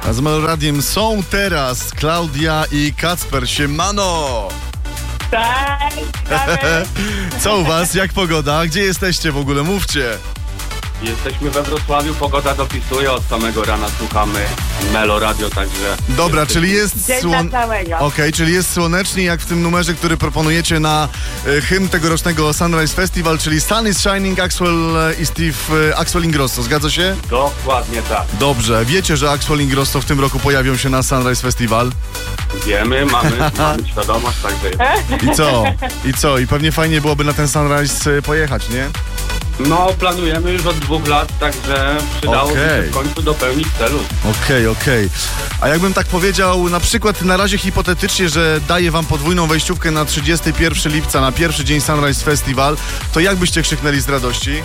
A z Meloradiem są teraz Klaudia i Kacper. Siemano! Tak, Co u was? Jak pogoda? Gdzie jesteście w ogóle? Mówcie. Jesteśmy we Wrocławiu, pogoda dopisuje, od samego rana słuchamy Meloradio, także... Dobra, czyli jest dzień dla całego. Okej, czyli jest słonecznie jak w tym numerze, który proponujecie na hymn tegorocznego Sunrise Festival, czyli Sun is Shining, Axwell i Axwell Ingrosso. Zgadza się? Dokładnie tak. Dobrze. Wiecie, że Axwell Ingrosso w tym roku pojawią się na Sunrise Festival? Wiemy, mamy świadomość, także jest. I co? I pewnie fajnie byłoby na ten Sunrise pojechać, nie? No, planujemy już od 2 lat, także przydałoby się w końcu dopełnić celu. Okej. A jakbym tak powiedział, na przykład na razie hipotetycznie, że daję wam podwójną wejściówkę na 31 lipca, na pierwszy dzień Sunrise Festival, to jak byście krzyknęli z radości?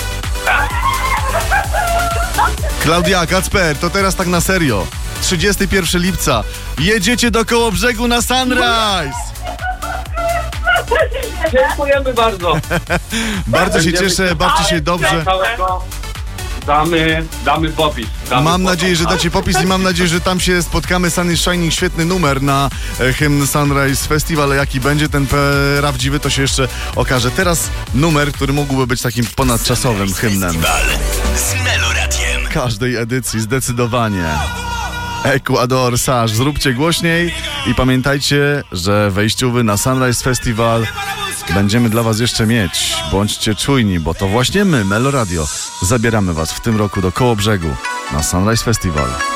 Klaudia, Kacper, to teraz tak na serio. 31 lipca, jedziecie do Kołobrzegu na Sunrise! Dziękujemy bardzo. Bardzo się cieszę, bawcie się dobrze. Damy popis. Mam nadzieję, że dacie popis i mam nadzieję, że tam się spotkamy. Sun is Shining, świetny numer na hymn Sunrise Festival. Jaki będzie ten prawdziwy, to się jeszcze okaże. Teraz numer, który mógłby być takim ponadczasowym hymnem. Z Meloradiem. Każdej edycji, zdecydowanie. Ecuador, Sasz, zróbcie głośniej i pamiętajcie, że wejściowy na Sunrise Festival będziemy dla was jeszcze mieć. Bądźcie czujni, bo to właśnie my, Meloradio, zabieramy was w tym roku do Kołobrzegu na Sunrise Festival.